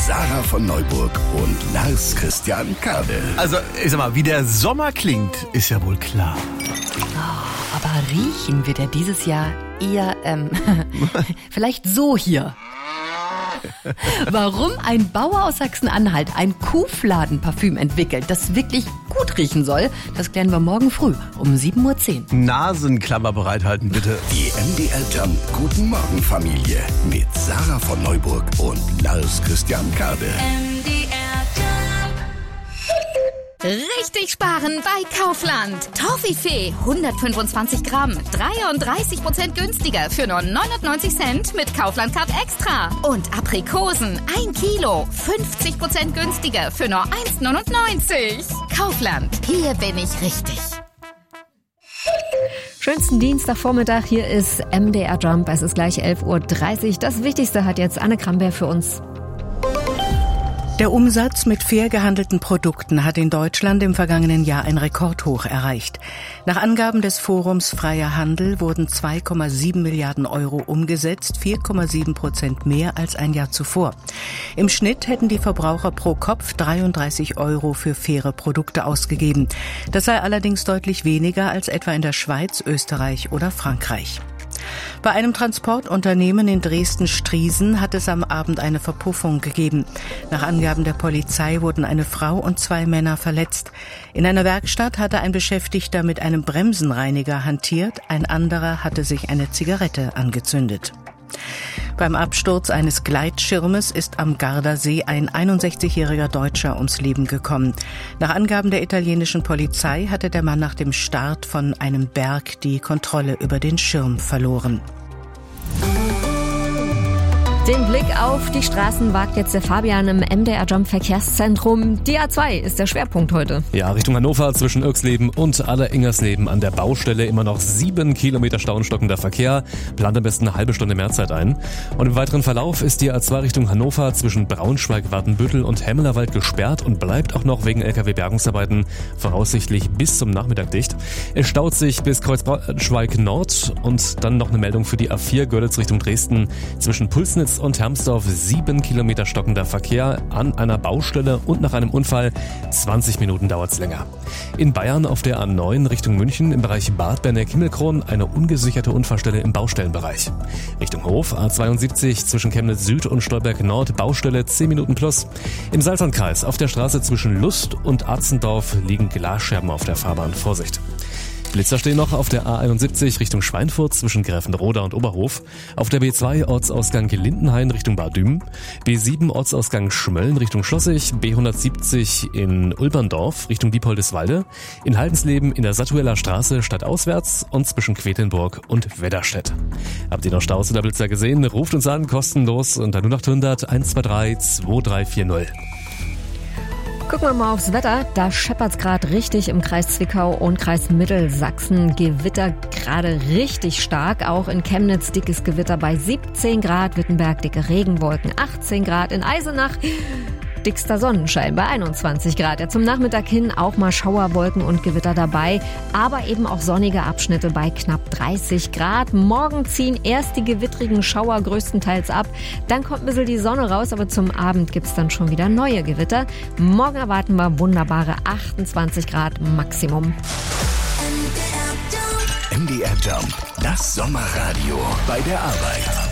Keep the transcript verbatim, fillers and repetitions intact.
Sarah von Neuburg und Lars Christian Kade. Also, ich sag mal, wie der Sommer klingt, ist ja wohl klar. Oh, aber riechen wird er dieses Jahr eher, ähm, vielleicht so hier. Warum ein Bauer aus Sachsen-Anhalt ein Kuhfladenparfüm entwickelt, das wirklich gut riechen soll, das klären wir morgen früh um sieben Uhr zehn. Nasenklammer bereithalten, bitte. Die M D R Jump Guten Morgen Familie mit Sarah von Neuburg und Lars Christian Kade. M D R Jump. Richtig sparen bei Kaufland. Toffifee hundertfünfundzwanzig Gramm, dreiunddreißig Prozent günstiger für nur neunundneunzig Cent mit Kaufland Card Extra. Und Aprikosen ein Kilo, fünfzig Prozent günstiger für nur eins neunundneunzig. Kaufland, hier bin ich richtig. Schönsten Dienstagvormittag, hier ist M D R Jump, es ist gleich elf Uhr dreißig. Das Wichtigste hat jetzt Anne Kramberg für uns. Der Umsatz mit fair gehandelten Produkten hat in Deutschland im vergangenen Jahr ein Rekordhoch erreicht. Nach Angaben des Forums Freier Handel wurden zwei Komma sieben Milliarden Euro umgesetzt, vier Komma sieben Prozent mehr als ein Jahr zuvor. Im Schnitt hätten die Verbraucher pro Kopf dreiunddreißig Euro für faire Produkte ausgegeben. Das sei allerdings deutlich weniger als etwa in der Schweiz, Österreich oder Frankreich. Bei einem Transportunternehmen in Dresden-Striesen hat es am Abend eine Verpuffung gegeben. Nach Angaben der Polizei wurden eine Frau und zwei Männer verletzt. In einer Werkstatt hatte ein Beschäftigter mit einem Bremsenreiniger hantiert, ein anderer hatte sich eine Zigarette angezündet. Beim Absturz eines Gleitschirmes ist am Gardasee ein einundsechzigjähriger Deutscher ums Leben gekommen. Nach Angaben der italienischen Polizei hatte der Mann nach dem Start von einem Berg die Kontrolle über den Schirm verloren. Den Blick auf die Straßen wagt jetzt der Fabian im M D R Jump Verkehrszentrum. Die A zwei ist der Schwerpunkt heute. Ja, Richtung Hannover zwischen Irxleben und Alleringersleben an der Baustelle immer noch sieben Kilometer Stau und stockender Verkehr. Plant am besten eine halbe Stunde mehr Zeit ein. Und im weiteren Verlauf ist die A zwei Richtung Hannover zwischen Braunschweig, Wartenbüttel und Hemmelerwald gesperrt und bleibt auch noch wegen L K W-Bergungsarbeiten voraussichtlich bis zum Nachmittag dicht. Es staut sich bis Kreuz Braunschweig Nord und dann noch eine Meldung für die A vier Görlitz Richtung Dresden zwischen Pulsnitz und Hermsdorf, sieben Kilometer stockender Verkehr an einer Baustelle und nach einem Unfall zwanzig Minuten dauert's länger. In Bayern auf der A neun Richtung München im Bereich Bad Berneck-Himmelkron eine ungesicherte Unfallstelle im Baustellenbereich. Richtung Hof A zweiundsiebzig zwischen Chemnitz Süd und Stolberg Nord Baustelle zehn Minuten plus. Im Salzlandkreis auf der Straße zwischen Lust und Arzendorf liegen Glasscherben auf der Fahrbahn. Vorsicht! Blitzer stehen noch auf der A einundsiebzig Richtung Schweinfurt zwischen Gräfenroda und Oberhof, auf der B zwei Ortsausgang Lindenhain Richtung Bad Düm, B sieben Ortsausgang Schmölln Richtung Schlossig, B hundertsiebzig in Ulberndorf Richtung Diepoldeswalde, in Haldensleben in der Sattueller Straße stadtauswärts und zwischen Quedlinburg und Wedderstedt. Habt ihr noch Staus oder Blitzer gesehen? Ruft uns an, kostenlos unter null acht hundert eins zwei drei zwei drei vier null. Gucken wir mal aufs Wetter. Da scheppert's gerade richtig im Kreis Zwickau und Kreis Mittelsachsen. Gewitter gerade richtig stark. Auch in Chemnitz dickes Gewitter bei siebzehn Grad. Wittenberg dicke Regenwolken achtzehn Grad. In Eisenach dickster Sonnenschein bei einundzwanzig Grad. Ja, zum Nachmittag hin auch mal Schauerwolken und Gewitter dabei. Aber eben auch sonnige Abschnitte bei knapp dreißig Grad. Morgen ziehen erst die gewittrigen Schauer größtenteils ab. Dann kommt ein bisschen die Sonne raus, aber zum Abend gibt's dann schon wieder neue Gewitter. Morgen erwarten wir wunderbare achtundzwanzig Grad Maximum. M D R Jump, das Sommerradio bei der Arbeit.